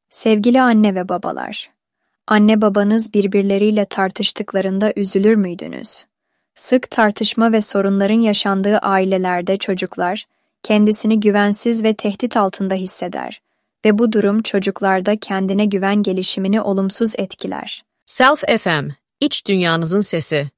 Sevgili anne ve babalar, anne babanız birbirleriyle tartıştıklarında üzülür müydünüz? Sık tartışma ve sorunların yaşandığı ailelerde çocuklar kendisini güvensiz ve tehdit altında hisseder ve bu durum çocuklarda kendine güven gelişimini olumsuz etkiler. Self FM, iç dünyanızın sesi.